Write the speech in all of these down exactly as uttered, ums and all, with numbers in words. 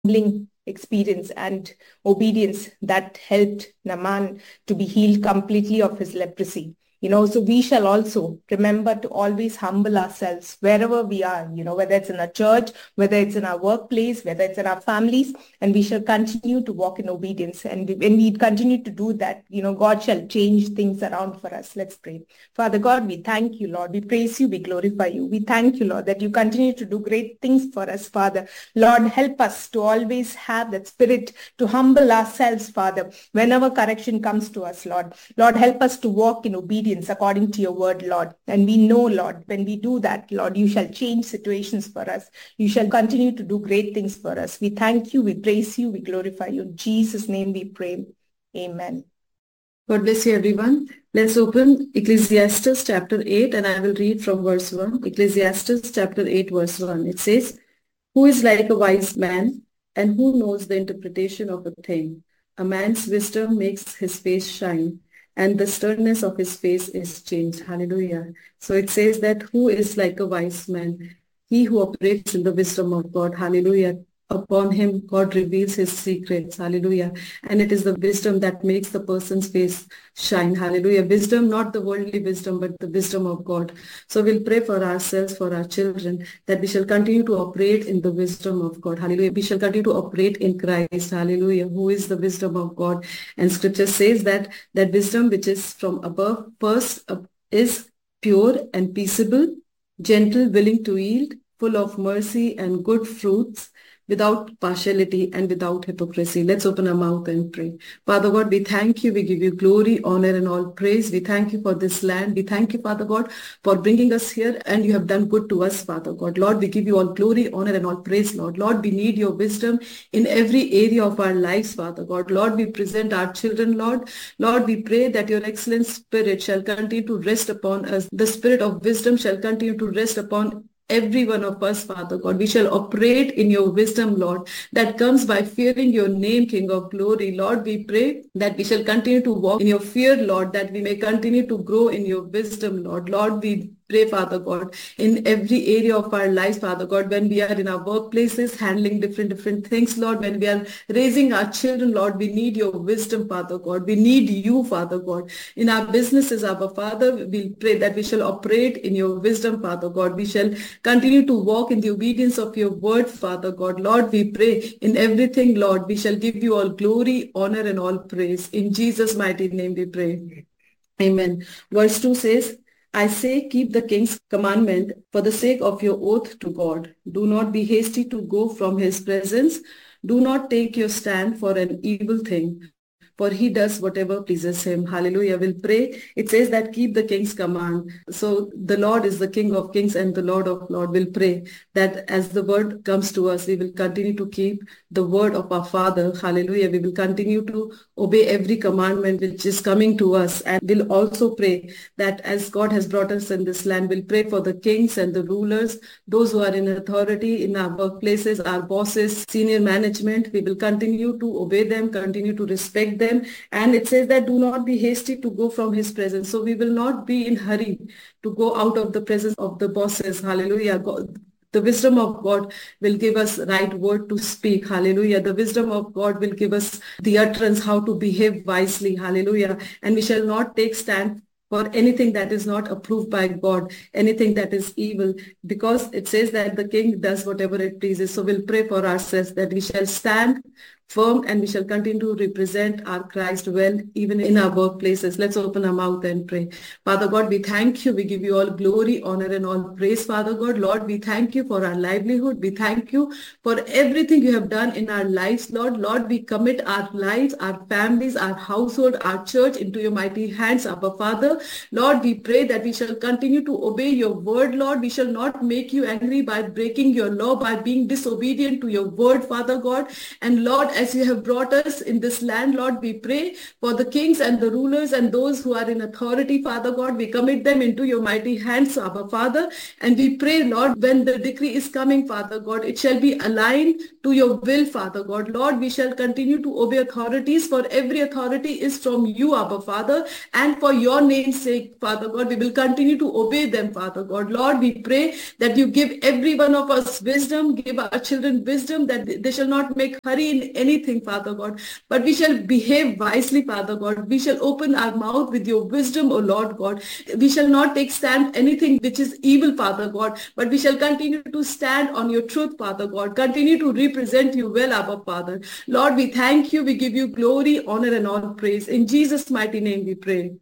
humbling experience and obedience that helped Naaman to be healed completely of his leprosy. You know, so we shall also remember to always humble ourselves wherever we are, you know, whether it's in a church, whether it's in our workplace, whether it's in our families, and we shall continue to walk in obedience. And when we continue to do that, you know, God shall change things around for us. Let's pray. Father God, we thank you, Lord. We praise you. We glorify you. We thank you, Lord, that you continue to do great things for us, Father. Lord, help us to always have that spirit to humble ourselves, Father, whenever correction comes to us, Lord. Lord, help us to walk in obedience according to your word, Lord. And we know, Lord, when we do that, Lord, you shall change situations for us. You shall continue to do great things for us. We thank you, we praise you, we glorify you. In Jesus' name we pray. Amen. God bless you, everyone. Let's open Ecclesiastes chapter eight, and I will read from verse one. Ecclesiastes chapter eight, verse one. It says, "Who is like a wise man, and who knows the interpretation of a thing? A man's wisdom makes his face shine, and the sternness of his face is changed." Hallelujah. So it says that who is like a wise man? He who operates in the wisdom of God. Hallelujah. Upon him, God reveals his secrets. Hallelujah. And it is the wisdom that makes the person's face shine. Hallelujah. Wisdom, not the worldly wisdom, but the wisdom of God. So we'll pray for ourselves, for our children, that we shall continue to operate in the wisdom of God. Hallelujah. We shall continue to operate in Christ. Hallelujah. Who is the wisdom of God? And scripture says that that wisdom which is from above first uh, is pure and peaceable, gentle, willing to yield, full of mercy and good fruits, without partiality and without hypocrisy. Let's open our mouth and pray. Father God, we thank you. We give you glory, honor, and all praise. We thank you for this land. We thank you, Father God, for bringing us here, and you have done good to us, Father God. Lord, we give you all glory, honor, and all praise, Lord. Lord, we need your wisdom in every area of our lives, Father God. Lord, we present our children, Lord. Lord, we pray that your excellent spirit shall continue to rest upon us. The spirit of wisdom shall continue to rest upon every one of us, Father God. We shall operate in your wisdom, Lord, that comes by fearing your name, King of glory. Lord, we pray that we shall continue to walk in your fear, Lord, that we may continue to grow in your wisdom, Lord. Lord, we pray, Father God, in every area of our lives, Father God, when we are in our workplaces, handling different, different things, Lord, when we are raising our children, Lord, we need your wisdom, Father God. We need you, Father God. In our businesses, our Father, we pray that we shall operate in your wisdom, Father God. We shall continue to walk in the obedience of your word, Father God. Lord, we pray in everything, Lord, we shall give you all glory, honor, and all praise. In Jesus' mighty name we pray. Amen. Verse two says, "I say, keep the king's commandment for the sake of your oath to God. Do not be hasty to go from his presence. Do not take your stand for an evil thing, for he does whatever pleases him." Hallelujah. We'll pray. It says that keep the king's command. So the Lord is the King of kings and the Lord of lords. We'll pray that as the word comes to us, we will continue to keep the word of our Father. Hallelujah. We will continue to obey every commandment which is coming to us. And we'll also pray that as God has brought us in this land, we'll pray for the kings and the rulers, those who are in authority in our workplaces, our bosses, senior management. We will continue to obey them, continue to respect them. And it says that do not be hasty to go from his presence. So we will not be in hurry to go out of the presence of the bosses. Hallelujah. God, the wisdom of God will give us right word to speak. Hallelujah. The wisdom of God will give us the utterance how to behave wisely. Hallelujah. And we shall not take stand for anything that is not approved by God, anything that is evil, because it says that the king does whatever it pleases. So we'll pray for ourselves that we shall stand firm and we shall continue to represent our Christ well, even in our workplaces. Let's open our mouth and pray. Father God, we thank you. We give you all glory, honor, and all praise, Father God. Lord, we thank you for our livelihood. We thank you for everything you have done in our lives, Lord. Lord, we commit our lives, our families, our household, our church into your mighty hands, Abba Father. Lord, we pray that we shall continue to obey your word, Lord. We shall not make you angry by breaking your law, by being disobedient to your word, Father God. And Lord, as you have brought us in this land, Lord, we pray for the kings and the rulers and those who are in authority, Father God. We commit them into your mighty hands, Abba Father. And we pray, Lord, when the decree is coming, Father God, it shall be aligned to your will, Father God. Lord, we shall continue to obey authorities, for every authority is from you, Abba Father. And for your name's sake, Father God, we will continue to obey them, Father God. Lord, we pray that you give every one of us wisdom, give our children wisdom, that they shall not make hurry in anything, Father God, but we shall behave wisely, Father God. We shall open our mouth with your wisdom, O Lord God. We shall not take stand anything which is evil, Father God, but we shall continue to stand on your truth, Father God. Continue to represent you well, Abba Father. Lord, we thank you. We give you glory, honor, and all praise. In Jesus' mighty name we pray.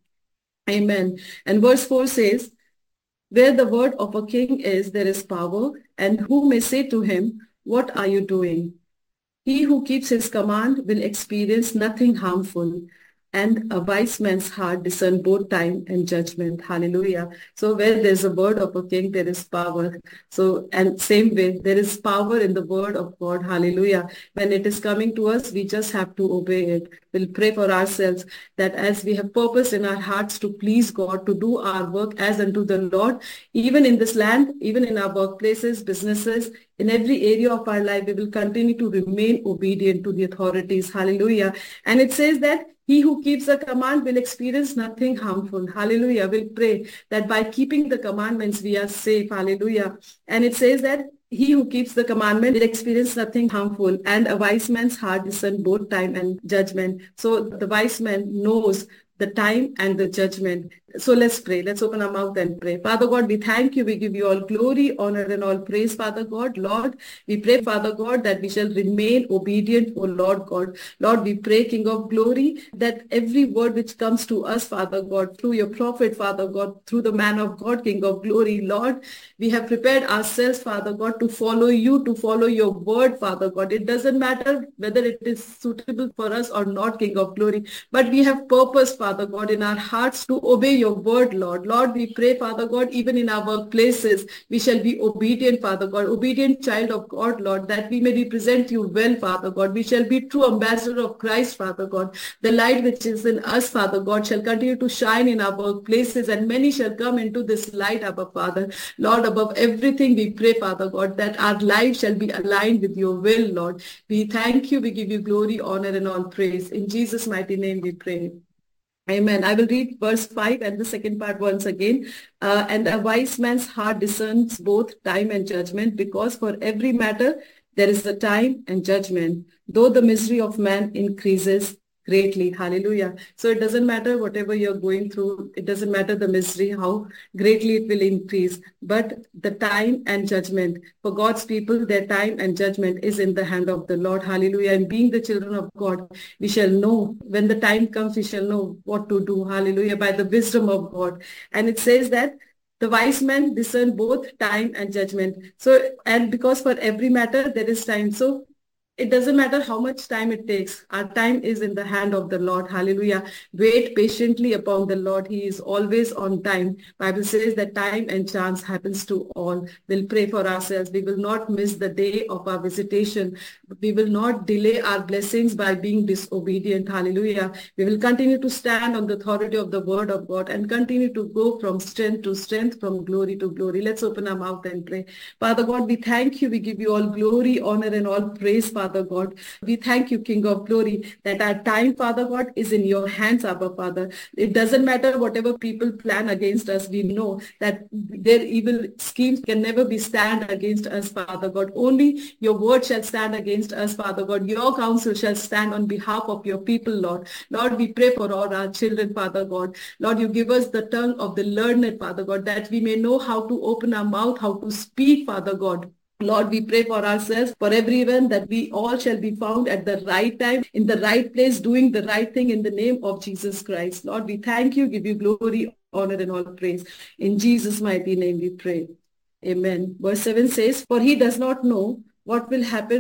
Amen. And verse four says, where the word of a king is, there is power, and who may say to him, what are you doing? He who keeps his command will experience nothing harmful, and a wise man's heart discerns both time and judgment. Hallelujah. So where there's a word of a king, there is power. So, and same way, there is power in the word of God. Hallelujah. When it is coming to us, we just have to obey it. We'll pray for ourselves that as we have purpose in our hearts to please God, to do our work as unto the Lord, even in this land, even in our workplaces, businesses, in every area of our life, we will continue to remain obedient to the authorities. Hallelujah. And it says that he who keeps the command will experience nothing harmful. Hallelujah. We'll pray that by keeping the commandments, we are safe. Hallelujah. And it says that he who keeps the commandment will experience nothing harmful, and a wise man's heart discerns both time and judgment. So the wise man knows the time and the judgment. So let's pray. Let's open our mouth and pray. Father God, we thank you. We give you all glory, honor, and all praise, Father God. Lord, we pray, Father God, that we shall remain obedient, O Lord God. Lord, we pray, King of glory, that every word which comes to us, Father God, through your prophet, Father God, through the man of God, King of glory, Lord, we have prepared ourselves, Father God, to follow you, to follow your word, Father God. It doesn't matter whether it is suitable for us or not, King of glory, but we have purpose, Father God, in our hearts to obey your word, Lord. Lord, we pray, Father God, even in our workplaces, we shall be obedient, Father God, obedient child of God, Lord, that we may represent you well, Father God. We shall be true ambassador of Christ, Father God. The light which is in us, Father God, shall continue to shine in our workplaces, and many shall come into this light, Abba Father. Lord, above everything, we pray, Father God, that our life shall be aligned with your will, Lord. We thank you. We give you glory, honor, and all praise. In Jesus' mighty name we pray. Amen. I will read verse five and the second part once again. Uh, and a wise man's heart discerns both time and judgment, because for every matter there is a time and judgment. Though the misery of man increases greatly. Hallelujah. So it doesn't matter whatever you're going through. It doesn't matter the misery, how greatly it will increase. But the time and judgment for God's people, their time and judgment is in the hand of the Lord. Hallelujah. And being the children of God, we shall know when the time comes, we shall know what to do. Hallelujah. By the wisdom of God. And it says that the wise man discern both time and judgment. So, and because for every matter there is time. So it doesn't matter how much time it takes. Our time is in the hand of the Lord. Hallelujah. Wait patiently upon the Lord. He is always on time. Bible says that time and chance happens to all. We'll pray for ourselves. We will not miss the day of our visitation. We will not delay our blessings by being disobedient. Hallelujah. We will continue to stand on the authority of the word of God and continue to go from strength to strength, from glory to glory. Let's open our mouth and pray. Father God, we thank you. We give you all glory, honor, and all praise, Father. Father God. We thank you, King of glory, that our time, Father God, is in your hands, Abba Father. It doesn't matter whatever people plan against us. We know that their evil schemes can never be stand against us, Father God. Only your word shall stand against us, Father God. Your counsel shall stand on behalf of your people, Lord. Lord, we pray for all our children, Father God. Lord, you give us the tongue of the learned, Father God, that we may know how to open our mouth, how to speak, Father God. Lord, we pray for ourselves, for everyone, that we all shall be found at the right time, in the right place, doing the right thing in the name of Jesus Christ. Lord, we thank you, give you glory, honor, and all praise. In Jesus' mighty name we pray. Amen. Verse seven says, for he does not know what will happen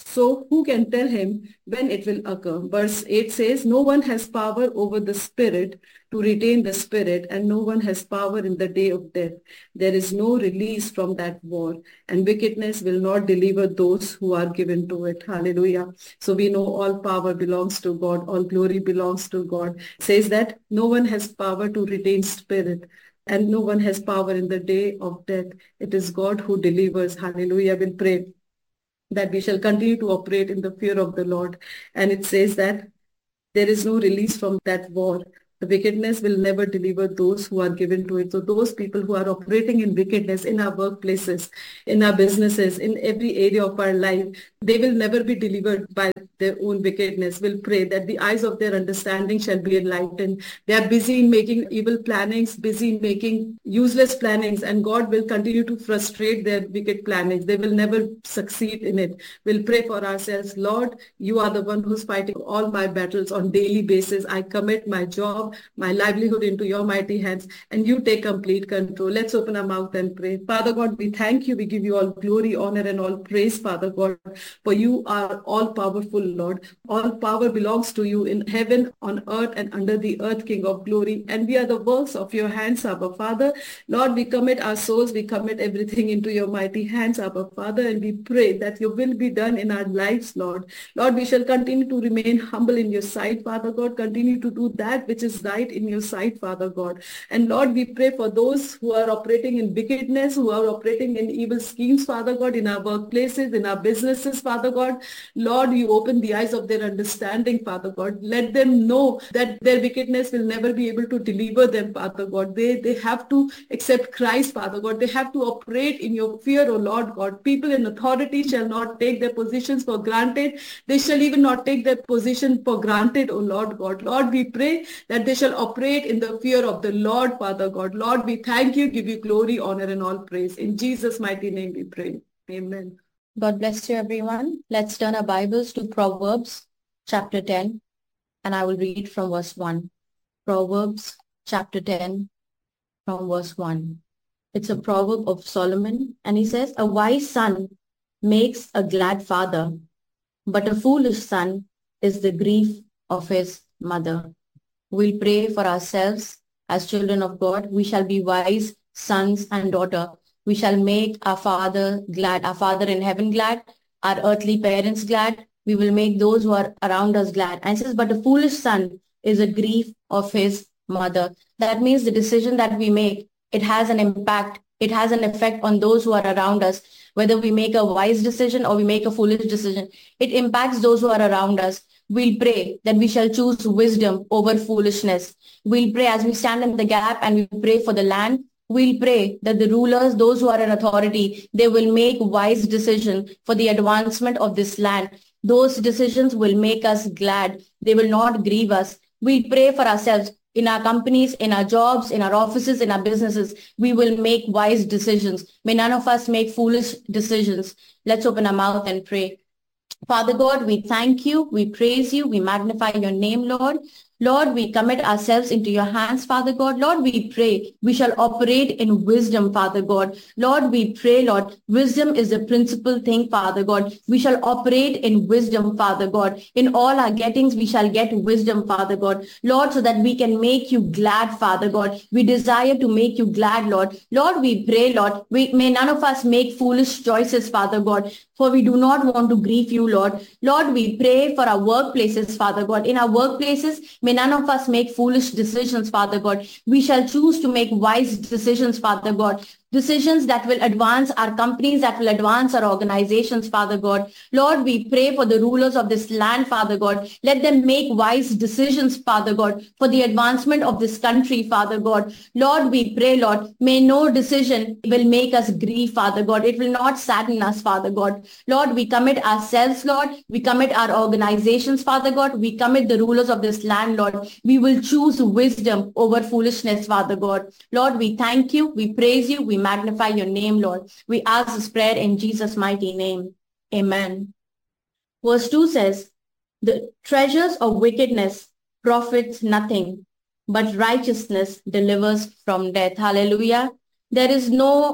So who can tell him when it will occur? Verse eight says, no one has power over the spirit to retain the spirit, and no one has power in the day of death. There is no release from that war, and wickedness will not deliver those who are given to it. Hallelujah. So we know all power belongs to God. All glory belongs to God. It says that no one has power to retain spirit, and no one has power in the day of death. It is God who delivers. Hallelujah. We'll pray that we shall continue to operate in the fear of the Lord. And it says that there is no release from that war. The wickedness will never deliver those who are given to it. So those people who are operating in wickedness in our workplaces, in our businesses, in every area of our life, they will never be delivered by their own wickedness. We'll pray that the eyes of their understanding shall be enlightened. They are busy in making evil plannings, busy in making useless plannings, and God will continue to frustrate their wicked plannings. They will never succeed in it. We'll pray for ourselves. Lord, you are the one who's fighting all my battles on daily basis. I commit my job, my livelihood into your mighty hands, and you take complete control. Let's open our mouth and pray. Father God, we thank you. We give you all glory, honor, and all praise, Father God, for you are all powerful, Lord. All power belongs to you in heaven, on earth, and under the earth, King of glory. And we are the works of your hands, Abba Father. Lord, we commit our souls, we commit everything into your mighty hands, Abba Father, and we pray that your will be done in our lives, Lord. Lord, we shall continue to remain humble in your sight, Father God. Continue to do that which is right in your sight, Father God. And Lord, we pray for those who are operating in wickedness, who are operating in evil schemes, Father God, in our workplaces, in our businesses, Father God. Lord, you open the eyes of their understanding, Father God. Let them know that their wickedness will never be able to deliver them, Father God. They, they have to accept Christ, Father God. They have to operate in your fear, O Lord God. People in authority shall not take their positions for granted. They shall even not take their position for granted, O Lord God. Lord, we pray that they shall operate in the fear of the Lord, Father God. Lord, we thank you, give you glory, honor, and all praise. In Jesus' mighty name we pray. Amen. God bless you, everyone. Let's turn our Bibles to Proverbs chapter ten, and I will read from verse one. Proverbs chapter ten from verse one. It's a proverb of Solomon, and he says, a wise son makes a glad father, but a foolish son is the grief of his mother. We'll pray for ourselves as children of God. We shall be wise sons and daughters. We shall make our Father glad, our Father in heaven glad, our earthly parents glad. We will make those who are around us glad. And it says, but a foolish son is a grief of his mother. That means the decision that we make, it has an impact. It has an effect on those who are around us. Whether we make a wise decision or we make a foolish decision, it impacts those who are around us. We'll pray that we shall choose wisdom over foolishness. We'll pray as we stand in the gap and we pray for the land. We'll pray that the rulers, those who are in authority, they will make wise decisions for the advancement of this land. Those decisions will make us glad. They will not grieve us. We pray for ourselves in our companies, in our jobs, in our offices, in our businesses. We will make wise decisions. May none of us make foolish decisions. Let's open our mouth and pray. Father God, we thank you, we praise you, we magnify your name, Lord. Lord, we commit ourselves into your hands, Father God. Lord, we pray we shall operate in wisdom, Father God. Lord, we pray, Lord, wisdom is the principal thing, Father God. We shall operate in wisdom, Father God. In all our gettings, we shall get wisdom, Father God. Lord, so that we can make you glad, Father God. We desire to make you glad, Lord. Lord, we pray, Lord, we, may none of us make foolish choices, Father God, for we do not want to grieve you, Lord. Lord, we pray for our workplaces, Father God. In our workplaces, may none of us make foolish decisions, Father God. We shall choose to make wise decisions, Father God. Decisions that will advance our companies, that will advance our organizations, Father God. Lord, we pray for the rulers of this land, Father God. Let them make wise decisions, Father God, for the advancement of this country, Father God. Lord, we pray, Lord, may no decision will make us grieve, Father God. It will not sadden us, Father God. Lord, we commit ourselves, Lord. We commit our organizations, Father God. We commit the rulers of this land, Lord. We will choose wisdom over foolishness, Father God. Lord, we thank you. We praise you. We magnify your name, Lord. We ask this prayer in Jesus' mighty name. Amen. Verse two says, the treasures of wickedness profits nothing, but righteousness delivers from death. Hallelujah. There is no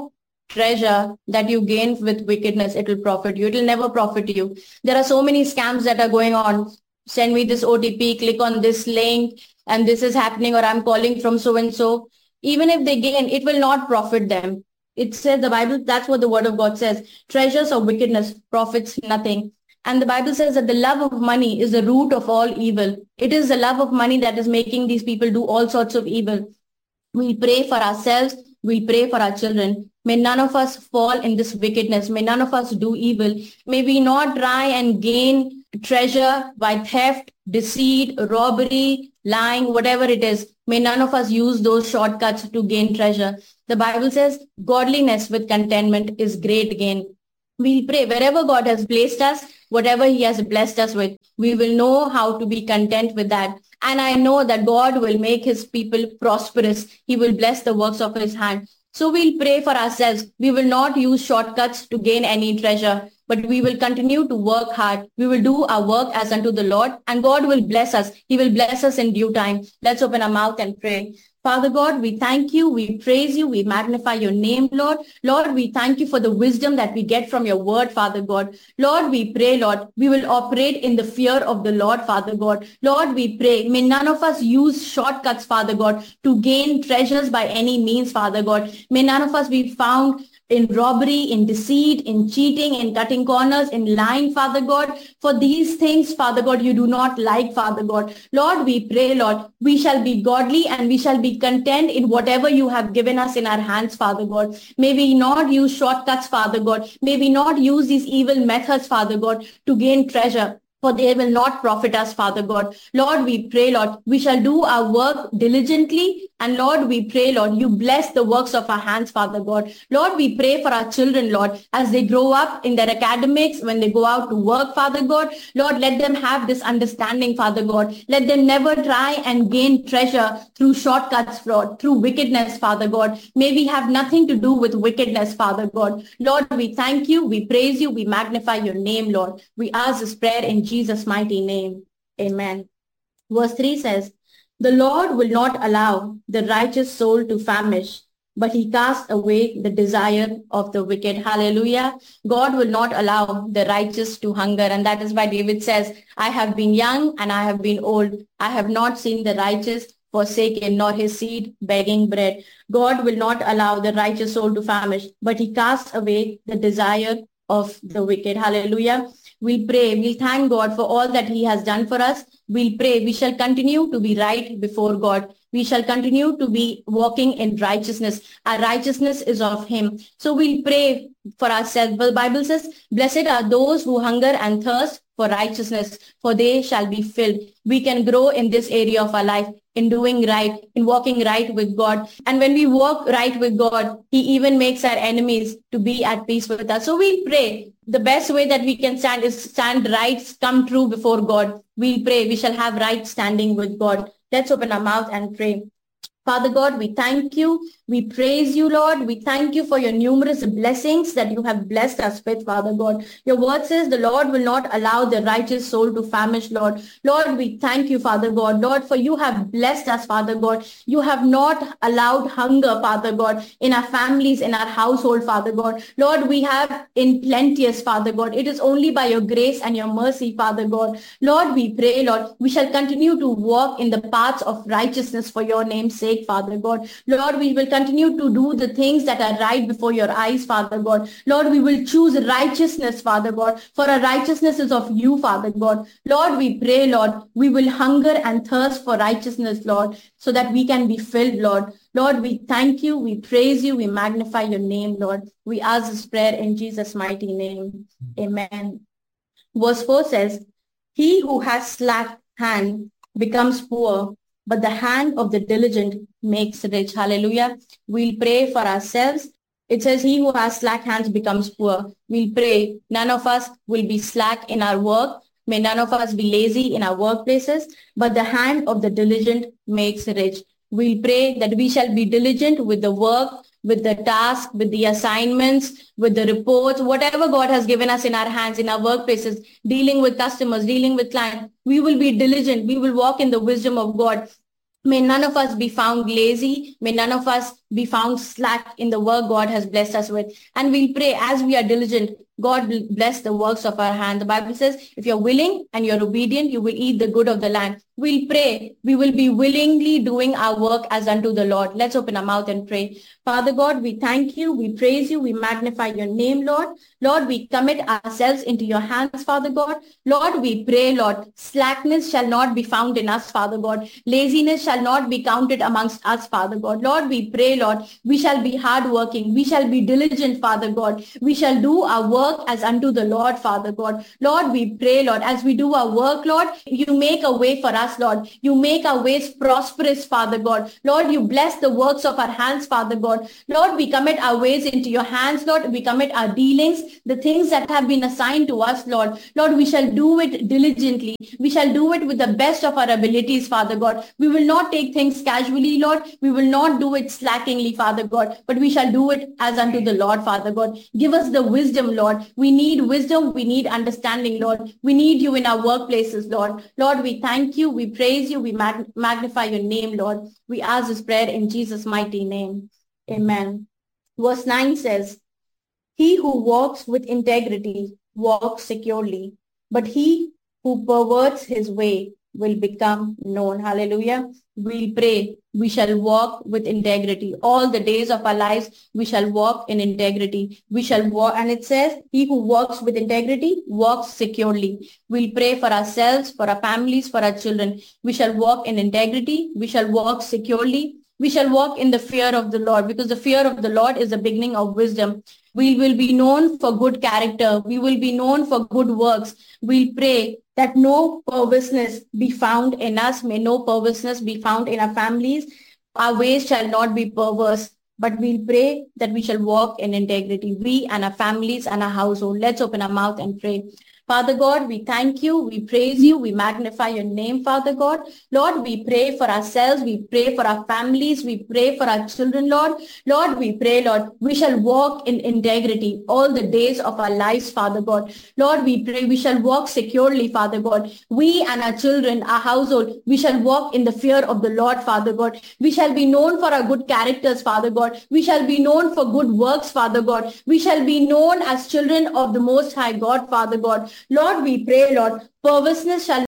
treasure that you gain with wickedness, it will profit you. It will never profit you. There are so many scams that are going on. Send me this O T P, click on this link, and this is happening, or I'm calling from so-and-so. Even if they gain, it will not profit them. It says, the Bible, that's what the word of God says. Treasures of wickedness profits nothing. And the Bible says that the love of money is the root of all evil. It is the love of money that is making these people do all sorts of evil. We pray for ourselves. We pray for our children. May none of us fall in this wickedness. May none of us do evil. May we not try and gain treasure by theft, deceit, robbery, lying, whatever it is. May none of us use those shortcuts to gain treasure. The Bible says godliness with contentment is great gain. We pray wherever God has placed us, whatever he has blessed us with, we will know how to be content with that. And I know that God will make his people prosperous. He will bless the works of his hand. So we'll pray for ourselves. We will not use shortcuts to gain any treasure, but we will continue to work hard. We will do our work as unto the Lord, and God will bless us. He will bless us in due time. Let's open our mouth and pray. Father God, we thank you, we praise you, we magnify your name, Lord. Lord, we thank you for the wisdom that we get from your word, Father God. Lord, we pray, Lord, we will operate in the fear of the Lord, Father God. Lord, we pray, may none of us use shortcuts, Father God, to gain treasures by any means, Father God. May none of us be found in robbery, in deceit, in cheating, in cutting corners, in lying, Father God. For these things, Father God, you do not like, Father God. Lord, we pray, Lord, we shall be godly and we shall be content in whatever you have given us in our hands, Father God. May we not use shortcuts, Father God. May we not use these evil methods, Father God, to gain treasure, for they will not profit us, Father God. Lord, we pray, Lord, we shall do our work diligently. And Lord, we pray, Lord, you bless the works of our hands, Father God. Lord, we pray for our children, Lord, as they grow up in their academics, when they go out to work, Father God. Lord, let them have this understanding, Father God. Let them never try and gain treasure through shortcuts, fraud, through wickedness, Father God. May we have nothing to do with wickedness, Father God. Lord, we thank you, we praise you, we magnify your name, Lord. We ask this prayer in Jesus' mighty name. Amen. Verse three says, the Lord will not allow the righteous soul to famish, but he casts away the desire of the wicked. Hallelujah. God will not allow the righteous to hunger. And that is why David says, I have been young and I have been old. I have not seen the righteous forsaken, nor his seed begging bread. God will not allow the righteous soul to famish, but he casts away the desire of the wicked. Hallelujah. We pray, we thank God for all that he has done for us. We'll pray, we shall continue to be right before God. We shall continue to be walking in righteousness. Our righteousness is of him. So we'll pray for ourselves. The Bible says, blessed are those who hunger and thirst for righteousness, for they shall be filled. We can grow in this area of our life, in doing right, in walking right with God. And when we walk right with God, he even makes our enemies to be at peace with us. So we'll pray. The best way that we can stand is stand right, come true before God. We'll pray. We shall have right standing with God. Let's open our mouth and pray. Father God, we thank you. We praise you, Lord. We thank you for your numerous blessings that you have blessed us with, Father God. Your word says the Lord will not allow the righteous soul to famish, Lord. Lord, we thank you, Father God. Lord, for you have blessed us, Father God. You have not allowed hunger, Father God, in our families, in our household, Father God. Lord, we have in plenteous, Father God. It is only by your grace and your mercy, Father God. Lord, we pray, Lord, we shall continue to walk in the paths of righteousness for your name's sake, Father God. Lord, we will continue to do the things that are right before your eyes, Father God. Lord, we will choose righteousness, Father God, for our righteousness is of you, Father God. Lord, we pray, Lord, we will hunger and thirst for righteousness, Lord, so that we can be filled, Lord. Lord, we thank you, we praise you, we magnify your name, Lord. We ask this prayer in Jesus' mighty name. Amen. Verse four says, he who has slack hand becomes poor, but the hand of the diligent makes rich. Hallelujah. We'll pray for ourselves. It says, he who has slack hands becomes poor. We'll pray. None of us will be slack in our work. May none of us be lazy in our workplaces, but the hand of the diligent makes rich. We'll pray that we shall be diligent with the work, with the task, with the assignments, with the reports, whatever God has given us in our hands, in our workplaces, dealing with customers, dealing with clients. We will be diligent. We will walk in the wisdom of God. May none of us be found lazy. May none of us be found slack in the work God has blessed us with. And we'll pray as we are diligent, God will bless the works of our hand. The Bible says, if you're willing and you're obedient, you will eat the good of the land. We'll pray. We will be willingly doing our work as unto the Lord. Let's open our mouth and pray. Father God, we thank you. We praise you. We magnify your name, Lord. Lord, we commit ourselves into your hands, Father God. Lord, we pray, Lord, slackness shall not be found in us, Father God. Laziness shall not be counted amongst us, Father God. Lord, we pray, Lord, we shall be hardworking. We shall be diligent, Father God. We shall do our work as unto the Lord, Father God. Lord, we pray, Lord, as we do our work, Lord, you make a way for us, Lord. You make our ways prosperous, Father God. Lord, you bless the works of our hands, Father God. Lord, we commit our ways into your hands, Lord. We commit our dealings, the things that have been assigned to us, Lord. Lord, we shall do it diligently. We shall do it with the best of our abilities, Father God. We will not take things casually, Lord. We will not do it slackingly, Father God, but we shall do it as unto the Lord, Father God. Give us the wisdom, Lord. We need wisdom. We need understanding, Lord. We need you in our workplaces, Lord. Lord, we thank you. We praise you. We mag magnify your name, Lord. We ask this prayer in Jesus' mighty name. Amen. Verse nine says, he who walks with integrity walks securely, but he who perverts his way will become known. Hallelujah. We pray we shall walk with integrity. All the days of our lives, we shall walk in integrity. We shall walk, and it says, he who walks with integrity walks securely. We'll pray for ourselves, for our families, for our children. We shall walk in integrity. We shall walk securely. We shall walk in the fear of the Lord, because the fear of the Lord is the beginning of wisdom. We will be known for good character. We will be known for good works. We'll pray that no perverseness be found in us. May no perverseness be found in our families. Our ways shall not be perverse, but we'll pray that we shall walk in integrity. We and our families and our household. Let's open our mouth and pray. Father God, we thank you, we praise you, we magnify your name, Father God. Lord, we pray for ourselves, we pray for our families, we pray for our children, Lord. Lord, we pray, Lord, we shall walk in integrity all the days of our lives, Father God. Lord, we pray we shall walk securely, Father God. We and our children, our household, we shall walk in the fear of the Lord, Father God. We shall be known for our good characters, Father God. We shall be known for good works, Father God. We shall be known as children of the Most High God, Father God. Lord, we pray, Lord, perverseness shall